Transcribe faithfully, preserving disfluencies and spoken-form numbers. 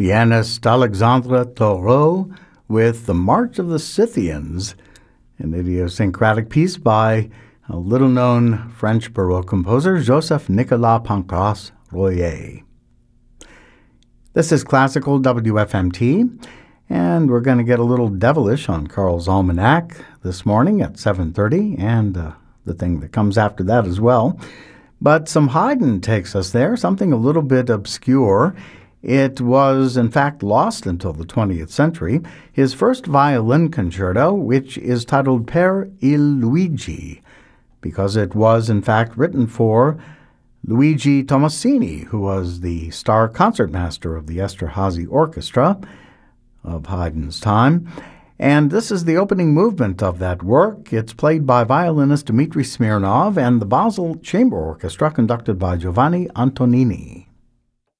pianist Alexandre Thoreau with The March of the Scythians, an idiosyncratic piece by a little-known French Baroque composer, Joseph-Nicolas Pancras Royer. This is Classical W F M T, and we're going to get a little devilish on Carl's Almanac this morning at seven thirty, and uh, the thing that comes after that as well. But some Haydn takes us there, something a little bit obscure. It was, in fact, lost until the twentieth century. His first violin concerto, which is titled Per il Luigi, because it was, in fact, written for Luigi Tommasini, who was the star concertmaster of the Esterházy Orchestra of Haydn's time. And this is the opening movement of that work. It's played by violinist Dmitry Smirnov and the Basel Chamber Orchestra, conducted by Giovanni Antonini.